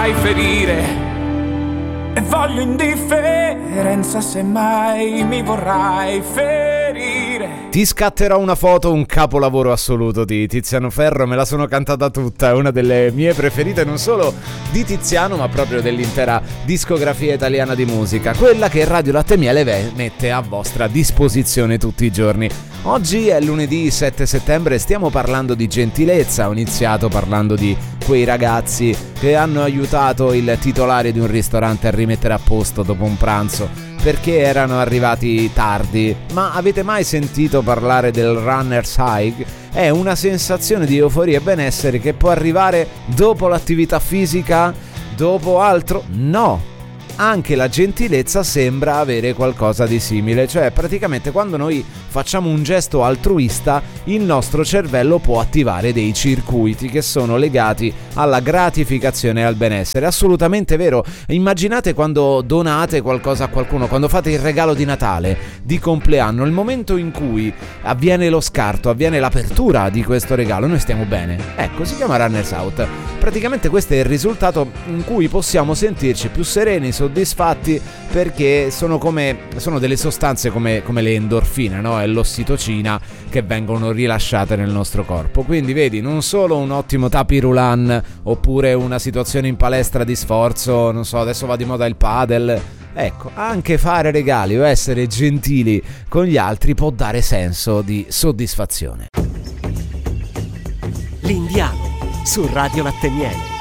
mai ferire. E voglio indifferenza se mai mi vorrai ferire. Ti scatterò una foto, un capolavoro assoluto di Tiziano Ferro, me la sono cantata tutta, è una delle mie preferite non solo di Tiziano ma proprio dell'intera discografia italiana di musica, quella che Radio Latte Miele mette a vostra disposizione tutti i giorni. Oggi è lunedì 7 settembre e stiamo parlando di gentilezza. Ho iniziato parlando di quei ragazzi che hanno aiutato il titolare di un ristorante a rimettere a posto dopo un pranzo perché erano arrivati tardi. Ma avete mai sentito parlare del runner's high? È una sensazione di euforia e benessere che può arrivare dopo l'attività fisica, dopo altro? No! Anche la gentilezza sembra avere qualcosa di simile, cioè praticamente quando noi facciamo un gesto altruista il nostro cervello può attivare dei circuiti che sono legati alla gratificazione e al benessere. Assolutamente vero. Immaginate quando donate qualcosa a qualcuno, quando fate il regalo di Natale, di compleanno, il momento in cui avviene lo scarto, avviene l'apertura di questo regalo, noi stiamo bene. Ecco, si chiama Runners Out. Praticamente questo è il risultato in cui possiamo sentirci più sereni, soddisfatti, perché sono delle sostanze come le endorfine, no? E l'ossitocina che vengono rilasciate nel nostro corpo. Quindi vedi, non solo un ottimo tapis roulant oppure una situazione in palestra di sforzo, non so, adesso va di moda il padel. Ecco, anche fare regali o essere gentili con gli altri può dare senso di soddisfazione. L'Indiano su Radio Latte Miele.